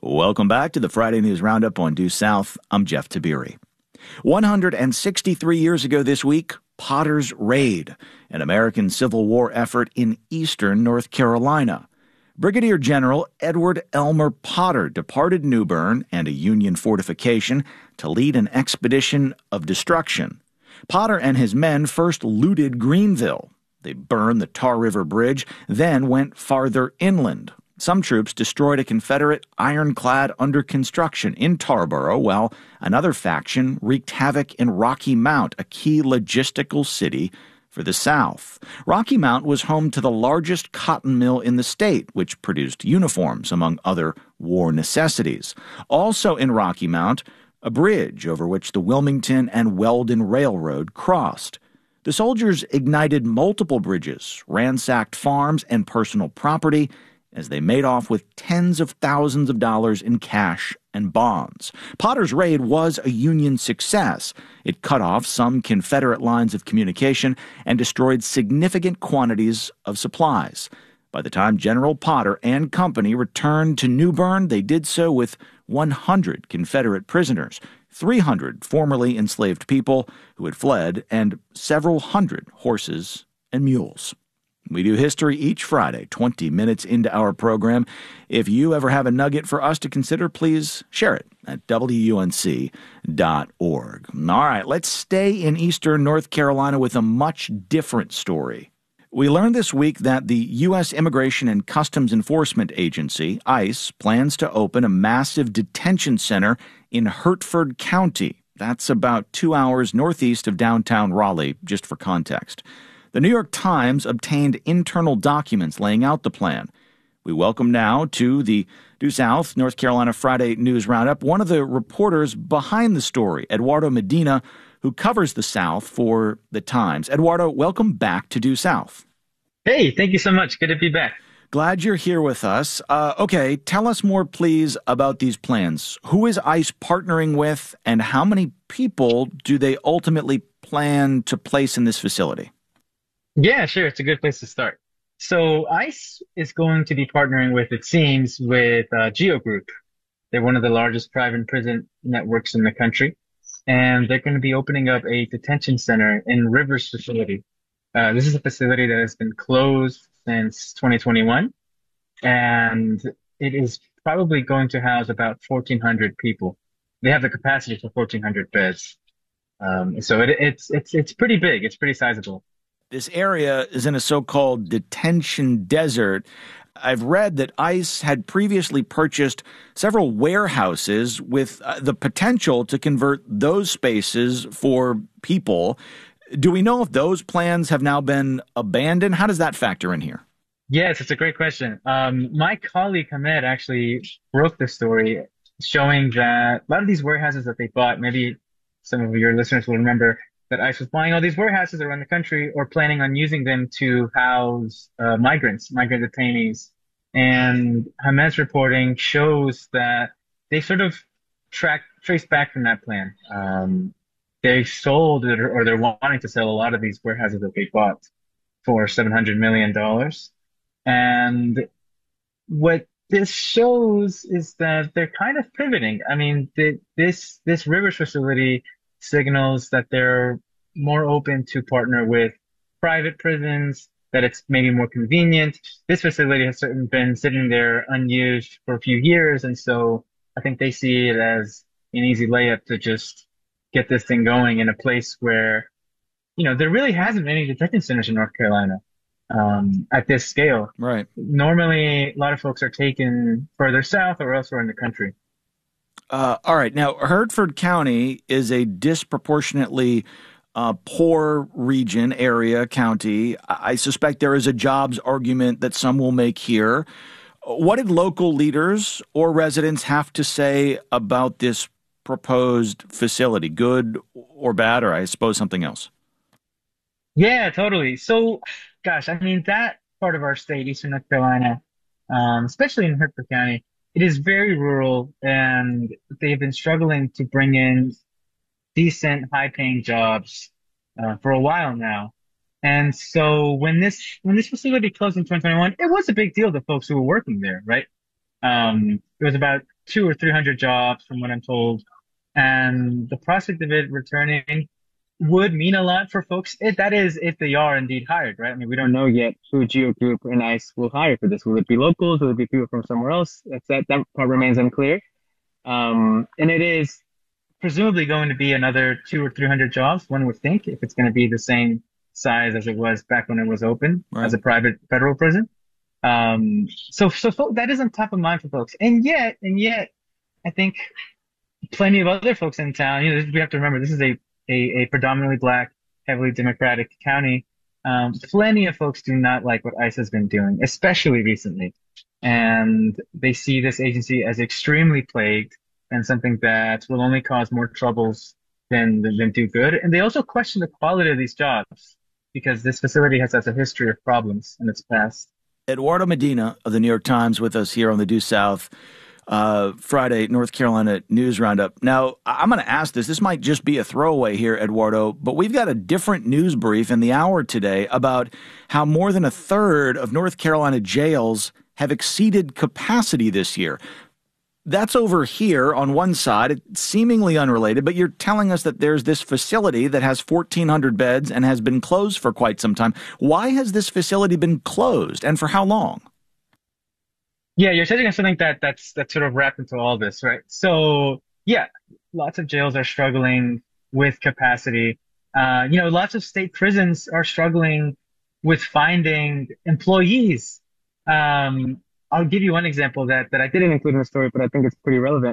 Welcome back to the Friday News Roundup on Due South. I'm Jeff Tabiri. 163 years ago this week, Potter's Raid, an American Civil War effort in eastern North Carolina. Brigadier General Edward Elmer Potter departed New Bern and a Union fortification to lead an expedition of destruction. Potter and his men first looted Greenville. They burned the Tar River Bridge, then went farther inland. Some troops destroyed a Confederate ironclad under construction in Tarboro, while another faction wreaked havoc in Rocky Mount, a key logistical city for the South. Rocky Mount was home to the largest cotton mill in the state, which produced uniforms, among other war necessities. Also in Rocky Mount, a bridge over which the Wilmington and Weldon Railroad crossed. The soldiers ignited multiple bridges, ransacked farms and personal property, as they made off with tens of thousands of dollars in cash and bonds. Potter's raid was a Union success. It cut off some Confederate lines of communication and destroyed significant quantities of supplies. By the time General Potter and company returned to New Bern, they did so with 100 Confederate prisoners, 300 formerly enslaved people who had fled, and several hundred horses and mules. We do history each Friday, 20 minutes into our program. If you ever have a nugget for us to consider, please share it at WUNC.org. All right, let's stay in eastern North Carolina with a much different story. We learned this week that the U.S. Immigration and Customs Enforcement Agency, ICE, plans to open a massive detention center in Hertford County. That's about 2 hours northeast of downtown Raleigh, just for context. The New York Times obtained internal documents laying out the plan. We welcome now to the Due South North Carolina Friday News Roundup one of the reporters behind the story, Eduardo Medina, who covers the South for the Times. Eduardo, welcome back to Due South. Hey, thank you so much. Good to be back. Glad you're here with us. Okay, tell us more, please, about these plans. Who is ICE partnering with, and how many people do they ultimately plan to place in this facility? Yeah, sure. It's a good place to start. So ICE is going to be partnering with, it seems, with Geo Group. They're one of the largest private prison networks in the country. And they're going to be opening up a detention center in Rivers facility. This is a facility that has been closed since 2021. And it is probably going to house about 1,400 people. They have the capacity for 1,400 beds. So it's pretty big. It's pretty sizable. This area is in a so-called detention desert. I've read that ICE had previously purchased several warehouses with the potential to convert those spaces for people. Do we know if those plans have now been abandoned? How does that factor in here? Yes, it's a great question. My colleague Hamed actually broke the story showing that a lot of these warehouses that they bought, maybe some of your listeners will remember, that ICE was buying all these warehouses around the country or planning on using them to house migrant detainees. And Hamed's reporting shows that they sort of traced back from that plan. They sold it, or they're wanting to sell a lot of these warehouses that they bought for $700 million. And what this shows is that they're kind of pivoting. I mean, this Rivers facility signals that they're more open to partner with private prisons, that it's maybe more convenient. This facility has been sitting there unused for a few years, and so I think they see it as an easy layup to just get this thing going in a place where, there really hasn't been any detention centers in North Carolina at this scale. Right. Normally, a lot of folks are taken further south or elsewhere in the country. All right. Now, Hertford County is a disproportionately poor region, area, county. I suspect there is a jobs argument that some will make here. What did local leaders or residents have to say about this proposed facility? Good or bad, or I suppose something else? Yeah, totally. So, gosh, I mean, that part of our state, Eastern North Carolina, especially in Hertford County, it is very rural, and they've been struggling to bring in decent, high-paying jobs for a while now. And so when this facility closed in 2021, it was a big deal to folks who were working there, right? It was about two or 300 jobs from what I'm told. And the prospect of it returning would mean a lot for folks. That is, if they are indeed hired, right? I mean, we don't know yet who Geo Group and ICE will hire for this. Will it be locals? Will it be people from somewhere else? That part remains unclear. And it is presumably going to be another two or 300 jobs, one would think, if it's going to be the same size as it was back when it was open as Right. a private federal prison. So that is on top of mind for folks. And yet, I think plenty of other folks in town, we have to remember this is a predominantly black, heavily Democratic county. Plenty of folks do not like what ICE has been doing, especially recently. And they see this agency as extremely plagued and something that will only cause more troubles than do good. And they also question the quality of these jobs because this facility has a history of problems in its past. Eduardo Medina of the New York Times with us here on the Due South Friday North Carolina News Roundup. Now, I'm going to ask this. This might just be a throwaway here, Eduardo, but we've got a different news brief in the hour today about how more than a third of North Carolina jails have exceeded capacity this year. That's over here on one side, it's seemingly unrelated, but you're telling us that there's this facility that has 1,400 beds and has been closed for quite some time. Why has this facility been closed and for how long? Yeah, you're touching on something that's sort of wrapped into all this, right? So yeah, lots of jails are struggling with capacity. Lots of state prisons are struggling with finding employees. I'll give you one example that I didn't include in the story, but I think it's pretty relevant.